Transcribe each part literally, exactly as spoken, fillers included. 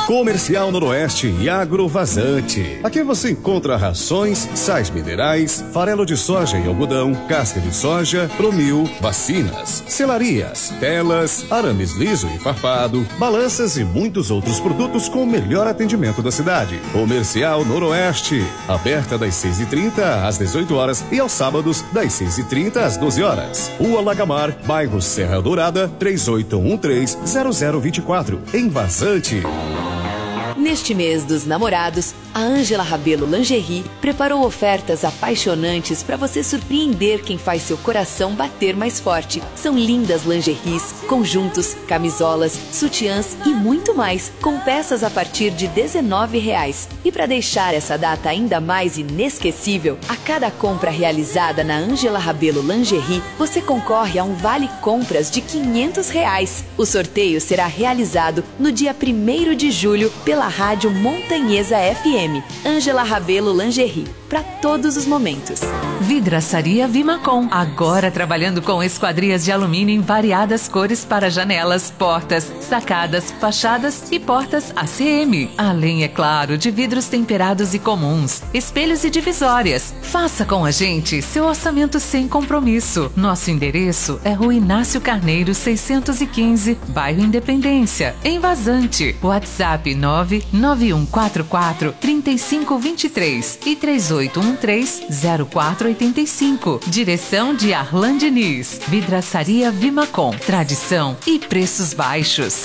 Comercial Noroeste e Agrovazante. Aqui você encontra rações, sais minerais, farelo de soja e algodão, casca de soja, promil, vacinas, selarias, telas, arames liso e farpado, balanças e muitos outros produtos com o melhor atendimento da cidade. Comercial Noroeste, aberta das seis e trinta às dezoito horas e aos sábados das seis e trinta às doze horas. Rua Lagamar, bairro Serra Dourada, três oito um três, zero zero dois quatro, em Vazante. Neste mês dos namorados, a Ângela Rabelo Lingerie preparou ofertas apaixonantes para você surpreender quem faz seu coração bater mais forte. São lindas lingeries, conjuntos, camisolas, sutiãs e muito mais, com peças a partir de dezenove reais. E para deixar essa data ainda mais inesquecível, a cada compra realizada na Ângela Rabelo Lingerie, você concorre a um vale compras de quinhentos reais. O sorteio será realizado no dia primeiro de julho pela Rádio Montanhesa F M. Ângela Rabelo Lingerie, para todos os momentos. Vidraçaria Vimacom, agora trabalhando com esquadrias de alumínio em variadas cores para janelas, portas, sacadas, fachadas e portas A C M. Além, é claro, de vidros temperados e comuns, espelhos e divisórias. Faça com a gente seu orçamento sem compromisso. Nosso endereço é Rua Inácio Carneiro, seiscentos e quinze, bairro Independência, em Vazante. WhatsApp nove nove um quatro quatro, três cinco dois três e três oito um três, zero quatro oito cinco. Direção de Arlan Diniz. Vidraçaria Vimacom. Tradição e preços baixos.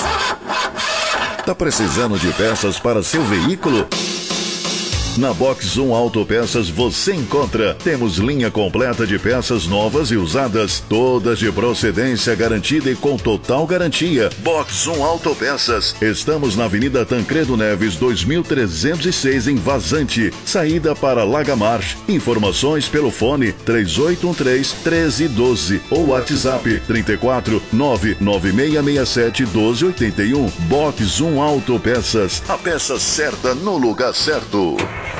Tá precisando de peças para seu veículo? Na Box um Autopeças você encontra. Temos linha completa de peças novas e usadas, todas de procedência garantida e com total garantia. Box um Autopeças. Estamos na Avenida Tancredo Neves, dois mil trezentos e seis, em Vazante, saída para Lagamar. Informações pelo fone três oito um três, um três um dois ou WhatsApp trinta e quatro, nove nove seis seis sete, doze oitenta e um. Box um Autopeças. A peça certa no lugar certo.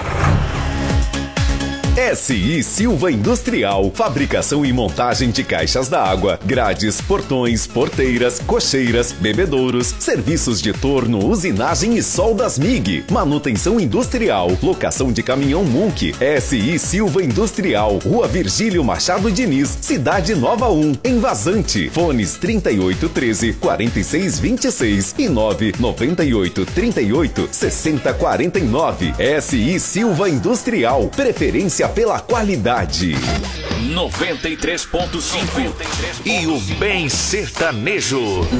S I Silva Industrial, fabricação e montagem de caixas d'água, grades, portões, porteiras, cocheiras, bebedouros, serviços de torno, usinagem e soldas M I G, manutenção industrial, locação de caminhão Munk. S I Silva Industrial, Rua Virgílio Machado Diniz, Cidade Nova um, em Vazante. Fones trinta e oito, treze, quarenta e seis, vinte e seis e nove noventa e oito, trinta e oito, sessenta, quarenta e nove. S I Silva Industrial, preferência pela qualidade. noventa e três ponto cinco e o Bem Sertanejo.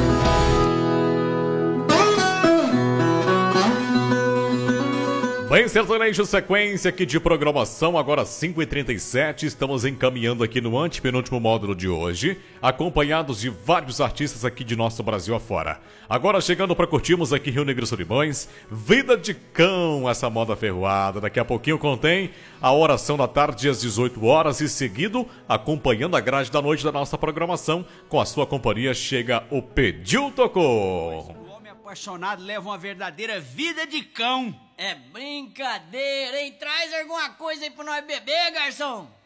Bem Sertanejo, sequência aqui de programação, agora cinco e trinta e sete, estamos encaminhando aqui no antepenúltimo módulo de hoje, acompanhados de vários artistas aqui de nosso Brasil afora. Agora chegando para curtirmos aqui Rio Negro Solimões, Vida de Cão, essa moda ferroada. Daqui a pouquinho contém a oração da tarde às dezoito horas e seguido, acompanhando a grade da noite da nossa programação, com a sua companhia chega o Pediu Tocou. O homem apaixonado leva uma verdadeira vida de cão. É brincadeira, hein? Traz alguma coisa aí pra nós beber, garçom.